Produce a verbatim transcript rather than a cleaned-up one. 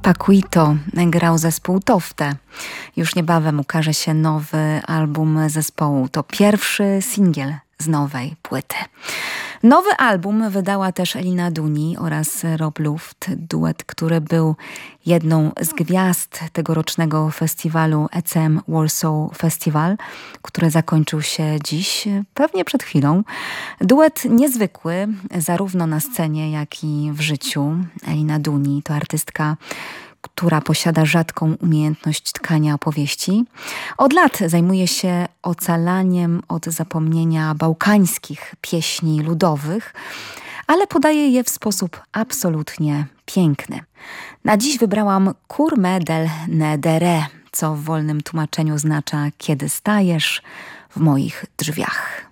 Paquito grał zespół Toftę. Już niebawem ukaże się nowy album zespołu. To pierwszy singiel z nowej płyty. Nowy album wydała też Elina Duni oraz Rob Luft, duet, który był jedną z gwiazd tegorocznego festiwalu E C M Warsaw Festival, który zakończył się dziś, pewnie przed chwilą. Duet niezwykły, zarówno na scenie, jak i w życiu. Elina Duni to artystka, która posiada rzadką umiejętność tkania opowieści. Od lat zajmuje się ocalaniem od zapomnienia bałkańskich pieśni ludowych, ale podaje je w sposób absolutnie piękny. Na dziś wybrałam Kur medel nedere, co w wolnym tłumaczeniu oznacza kiedy stajesz w moich drzwiach.